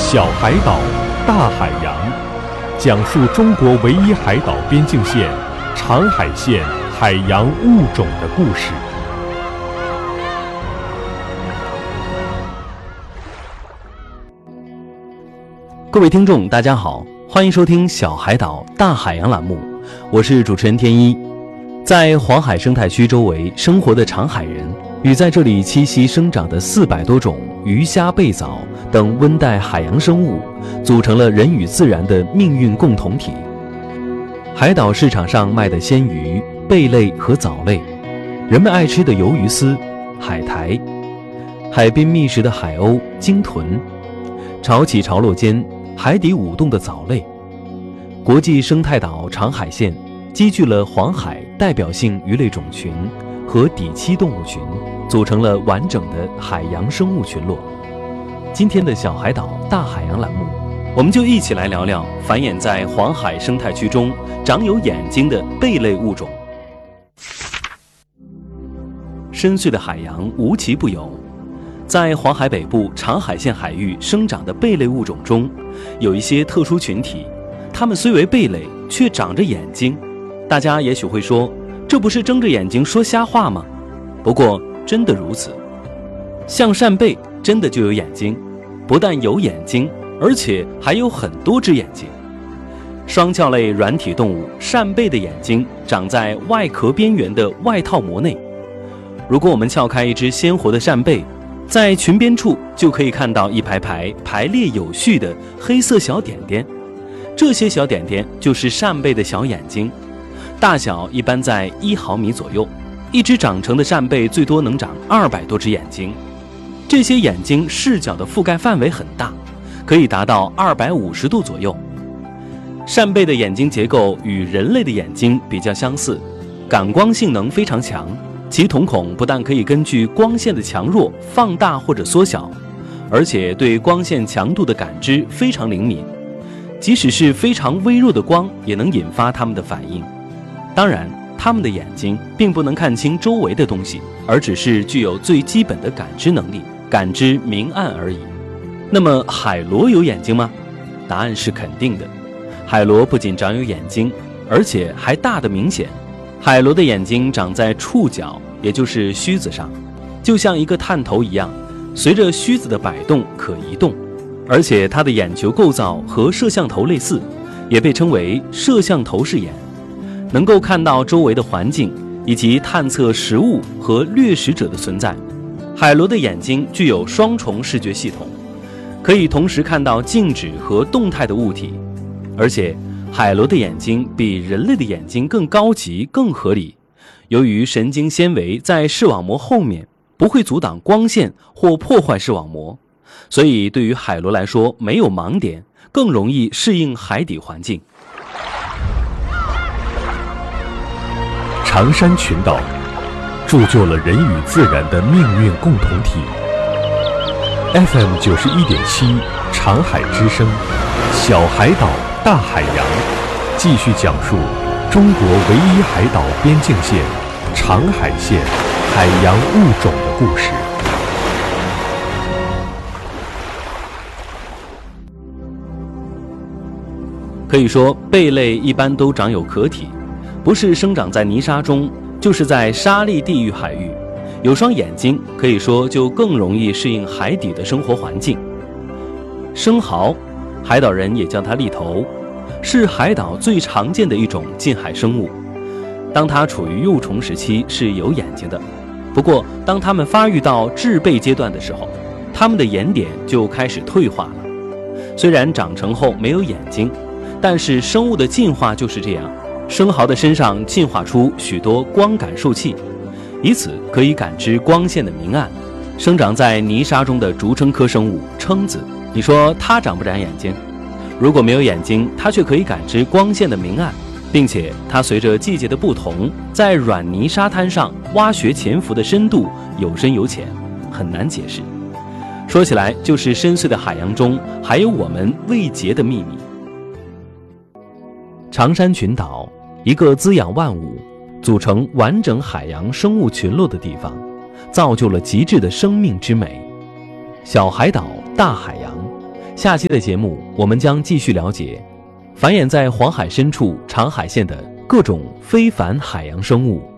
小海岛，大海洋，讲述中国唯一海岛边境线长海线海洋物种的故事。 各位听众大家好，欢迎收听小海岛大海洋栏目，我是主持人天一。在黄海生态区周围生活的长海人与在这里栖息生长的400多种鱼虾贝藻等温带海洋生物，组成了人与自然的命运共同体。海岛市场上卖的鲜鱼、贝类和藻类，人们爱吃的鱿鱼丝、海苔，海滨觅食的海鸥、鲸豚，潮起潮落间海底舞动的藻类。国际生态岛长海线积聚了黄海代表性鱼类种群和底栖动物群，组成了完整的海洋生物群落。今天的小海岛大海洋栏目，我们就一起来聊聊繁衍在黄海生态区中长有眼睛的贝类物种。深邃的海洋无奇不有，在黄海北部长海线海域生长的贝类物种中，有一些特殊群体，它们虽为贝类，却长着眼睛。大家也许会说，这不是睁着眼睛说瞎话吗？不过真的如此，像扇贝真的就有眼睛，不但有眼睛，而且还有很多只眼睛。双壳类软体动物扇贝的眼睛长在外壳边缘的外套膜内。如果我们撬开一只鲜活的扇贝，在裙边处就可以看到一排排排列有序的黑色小点点，这些小点点就是扇贝的小眼睛，大小一般在1毫米左右。一只长成的扇贝最多能长200多只眼睛，这些眼睛视角的覆盖范围很大，可以达到250度左右。扇贝的眼睛结构与人类的眼睛比较相似，感光性能非常强，其瞳孔不但可以根据光线的强弱放大或者缩小，而且对光线强度的感知非常灵敏，即使是非常微弱的光也能引发它们的反应。当然，它们的眼睛并不能看清周围的东西，而只是具有最基本的感知能力，感知明暗而已。那么海螺有眼睛吗？答案是肯定的。海螺不仅长有眼睛，而且还大得明显。海螺的眼睛长在触角，也就是须子上，就像一个探头一样，随着须子的摆动可移动。而且它的眼球构造和摄像头类似，也被称为摄像头式眼，能够看到周围的环境，以及探测食物和掠食者的存在。海螺的眼睛具有双重视觉系统，可以同时看到静止和动态的物体。而且海螺的眼睛比人类的眼睛更高级、更合理。由于神经纤维在视网膜后面，不会阻挡光线或破坏视网膜，所以对于海螺来说没有盲点，更容易适应海底环境。 长山群岛铸就了人与自然的命运共同体。FM 91.7长海之声，小海岛大海洋，继续讲述中国唯一海岛边境线长海线海洋物种的故事。 可以说，贝类一般都长有壳体，不是生长在泥沙中，就是在沙砾地域海域。有双眼睛，可以说就更容易适应海底的生活环境。生蚝，海岛人也叫它栗头，是海岛最常见的一种近海生物。当它处于幼虫时期是有眼睛的，不过当它们发育到稚贝阶段的时候，它们的眼点就开始退化了。虽然长成后没有眼睛，但是生物的进化就是这样，生蚝的身上进化出许多光感受器，以此可以感知光线的明暗。生长在泥沙中的竹蛏科生物蛏子，你说它长不长眼睛？如果没有眼睛，它却可以感知光线的明暗，并且它随着季节的不同，在软泥沙滩上挖掘潜伏的深度有深有浅，很难解释。说起来，就是深邃的海洋中还有我们未解的秘密。长山群岛，一个滋养万物、组成完整海洋生物群落的地方，造就了极致的生命之美。小海岛大海洋， 下期的节目，我们将继续了解繁衍在黄海深处长海县的各种非凡海洋生物。